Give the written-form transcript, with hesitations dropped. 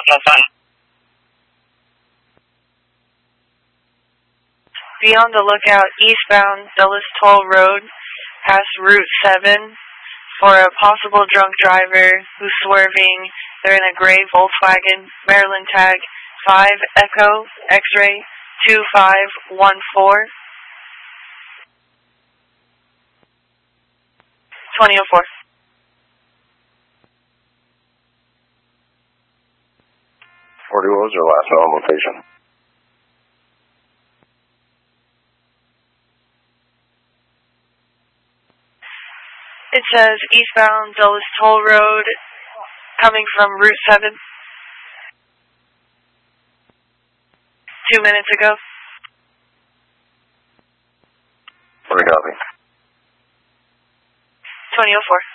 Be on the lookout eastbound Dulles Toll Road past Route 7 for a possible drunk driver who's swerving. They're in a gray Volkswagen, Maryland tag 5 Echo X-ray 2514. 2004. What was your last known location? It says eastbound Dulles Toll Road, coming from Route 7. 2 minutes ago. What do you copy? 2004.